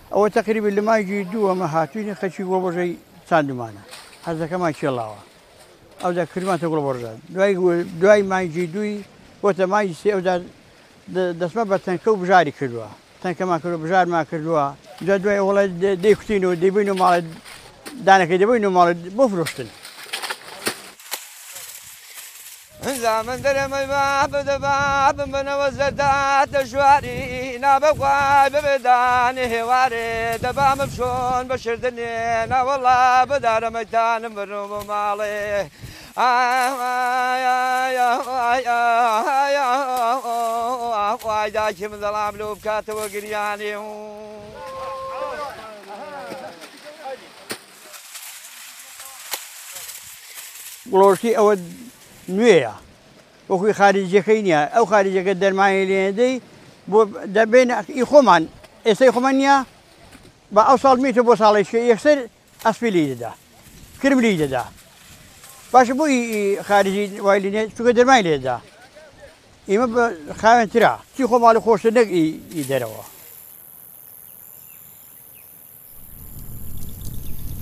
ئەوە تقریبا لە مایجی دووەمە هاتووینە خەچی گۆڵبەژەی چاندمانە هەرزەکەمان چێڵاوە ئەودا کردمانتە گوڵبەژە دوای مایجی دووی بۆتە مایجی سێ ئەودا دەستمە بە تەنکە و بژاری کردووە تەنکەمان کردو بژارمان کردووە دوای وڵای دەیکوتینەوە دەیبووینەوە ماڵێ دانەکەی دەبووینەوە ماڵێ بۆ فرۆشتن زامن دەرەمەی بابم بنەوە زەرداتە ژواری نابەخوای ببدانێ هێوارێ دەبامم چۆن بە شردنێ ناوەڵا بەدارەمەتانم بڕۆ بۆ ماڵێ ئای داکی من دەڵام لەو بکاتەوە گریانێ گڵۆشتی ئەوە نوێیە وەکوی خارجیەکەی نییە ئەو خارجەکە دەرمانی لێنەدەی بۆ دەبێن ئی خۆمان ئێستای خۆمان نییە بە ئەو ساڵ میتە بۆ ساڵێککە یەکسەر ئەسپیلی دەدا کرملی دەدا باشە بۆی خارجی وای لێنێ چونکە دەرمای لێدا ئێمە بە خاوێنترا چی خۆماڵی خۆشتە نەک ئی دەرەوە